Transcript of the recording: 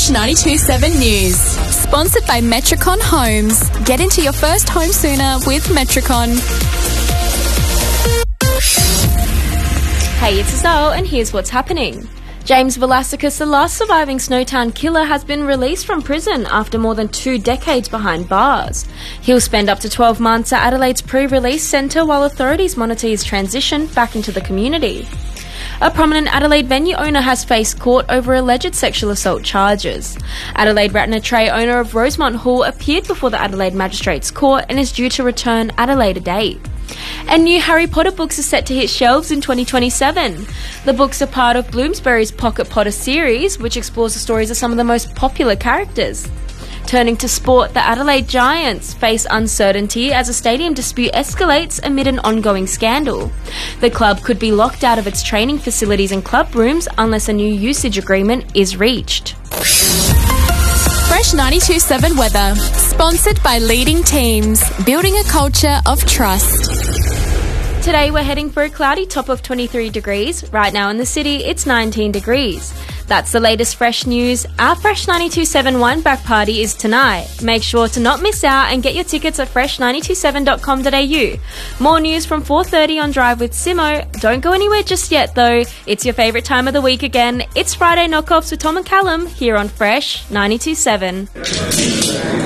Fresh 92.7 News. Sponsored by Metricon Homes. Get into your first home sooner with Metricon. Hey, it's Azal, and here's what's happening. James Velasquez, the last surviving Snowtown killer, has been released from prison after more than 2 decades behind bars. He'll spend up to 12 months at Adelaide's pre-release centre while authorities monitor his transition back into the community. A prominent Adelaide venue owner has faced court over alleged sexual assault charges. Adelaide Ratner Tray owner of Rosemont Hall appeared before the Adelaide Magistrates Court and is due to return at a later date. And new Harry Potter books are set to hit shelves in 2027. The books are part of Bloomsbury's Pocket Potter series, which explores the stories of some of the most popular characters. Turning to sport, the Adelaide Giants face uncertainty as a stadium dispute escalates amid an ongoing scandal. The club could be locked out of its training facilities and club rooms unless a new usage agreement is reached. Fresh 92.7 weather. Sponsored by Leading Teams. Building a culture of trust. Today we're heading for a cloudy top of 23 degrees. Right now in the city, it's 19 degrees. That's the latest Fresh news. Our Fresh 92.7 Wine Back Party is tonight. Make sure to not miss out and get your tickets at fresh927.com.au. More news from 4:30 on Drive with Simo. Don't go anywhere just yet though. It's your favourite time of the week again. It's Friday Knockoffs with Tom and Callum here on Fresh 92.7.